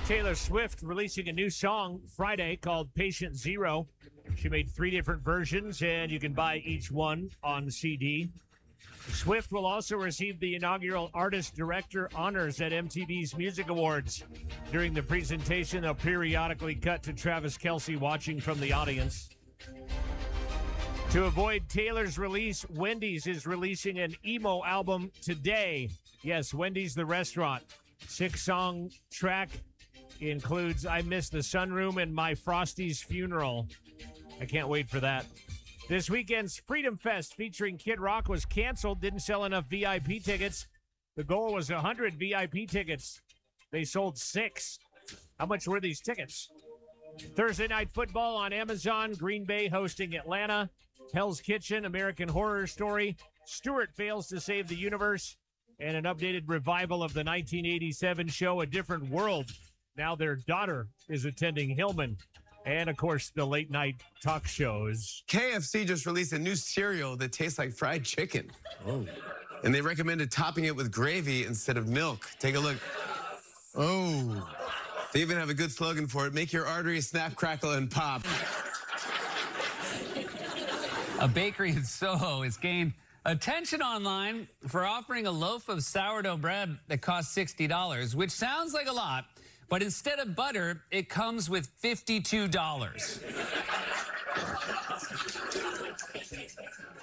Taylor Swift releasing a new song Friday called Patient Zero. She made 3 different versions, and you can buy each one on CD. Swift will also receive the inaugural Artist Director honors at MTV's Music Awards. During the presentation, they'll periodically cut to Travis Kelce watching from the audience. To avoid Taylor's release, Wendy's is releasing an emo album today. Yes, Wendy's the restaurant. 6-song track includes I Miss the Sunroom and My Frosty's Funeral. I can't wait for that. This weekend's Freedom Fest featuring Kid Rock was canceled, didn't sell enough VIP tickets. The goal was 100 VIP tickets. They sold 6. How much were these tickets? Thursday Night Football on Amazon, Green Bay hosting Atlanta. Hell's Kitchen, American Horror Story. Stewart fails to save the universe. And an updated revival of the 1987 show A Different World. Now their daughter is attending Hillman. And, of course, the late-night talk shows. KFC just released a new cereal that tastes like fried chicken. Oh. And they recommended topping it with gravy instead of milk. Take a look. Oh. They even have a good slogan for it. Make your arteries snap, crackle, and pop. A bakery in Soho has gained attention online for offering a loaf of sourdough bread that costs $60, which sounds like a lot, but instead of butter, it comes with $52.